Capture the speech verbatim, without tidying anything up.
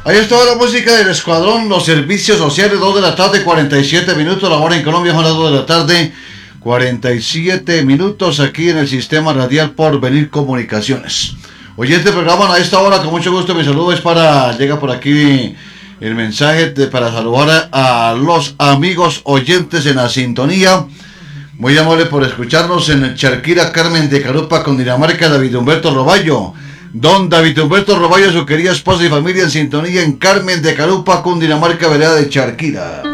Ahí estaba la música del Escuadrón, los servicios sociales, dos de la tarde, cuarenta y siete minutos, la hora en Colombia son las dos de la tarde, cuarenta y siete minutos, aquí en el sistema radial Porvenir Comunicaciones. Oyente programa a esta hora, con mucho gusto, mi saludo es para, llega por aquí el mensaje de, para saludar a, a los amigos oyentes en la sintonía. Muy amable por escucharnos en Charquira, Carmen de Carupa, Cundinamarca, David Humberto Roballo. Don David Humberto Roballo, su querida esposa y familia en sintonía en Carmen de Carupa, Cundinamarca, vereda de Charquira.